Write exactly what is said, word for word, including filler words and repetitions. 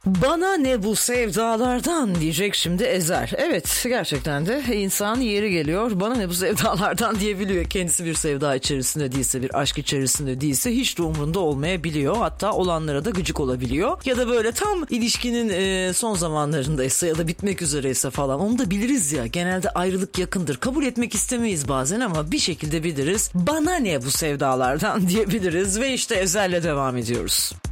Bana ne bu sevdalardan diyecek şimdi Ezel. Evet, gerçekten de insan yeri geliyor. Bana ne bu sevdalardan diyebiliyor. Kendisi bir sevda içerisinde değilse, bir aşk içerisinde değilse hiç de umrunda olmayabiliyor. Hatta olanlara da gıcık olabiliyor. Ya da böyle tam ilişkinin e, son zamanlarındaysa ya da bitmek üzereyse falan, onu da biliriz ya. Genelde ayrılık yakındır. Kabul etmek istemeyiz bazen ama bir şekilde biliriz. Bana ne bu sevdalardan diyebiliriz ve işte Ezel'le devam ediyoruz.